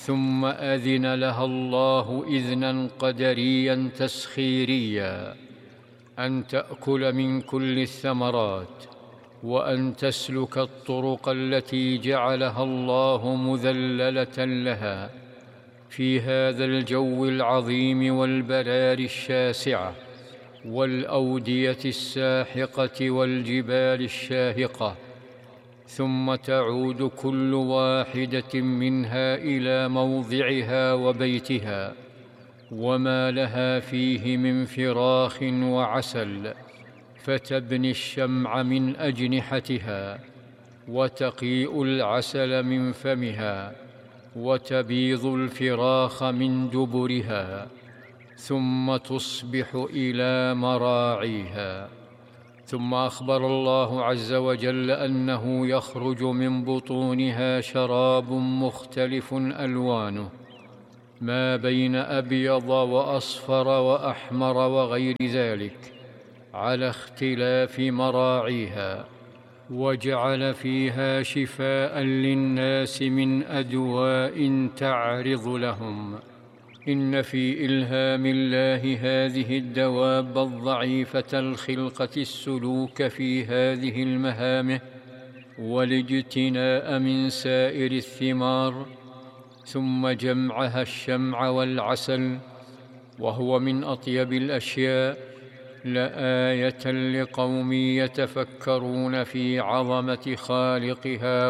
ثم أذن لها الله إذنا قدريا تسخيريا أن تأكل من كل الثمرات، وأن تسلك الطرق التي جعلها الله مذللة لها في هذا الجو العظيم والبرار الشاسعة والأودية الساحقة والجبال الشاهقة، ثم تعود كل واحدة منها إلى موضعها وبيتها وما لها فيه من فراخ وعسل، فتبني الشمع من أجنحتها، وتقيء العسل من فمها، وتبيض الفراخ من دبرها، ثم تصبح إلى مراعيها. ثم أخبر الله عز وجل أنه يخرج من بطونها شراب مختلف ألوانه ما بين أبيض وأصفر وأحمر وغير ذلك على اختلاف مراعيها، وجعل فيها شفاء للناس من أدواء تعرض لهم. إن في إلهام الله هذه الدواب الضعيفة الخلقة السلوك في هذه المهامه والاجتناء من سائر الثمار، ثم جمعها الشمع والعسل، وهو من أطيب الأشياء، لآية لقوم يتفكرون في عظمة خالقها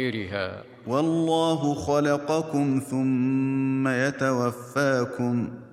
ومسخرها. والله خلقكم ثم يتوفاكم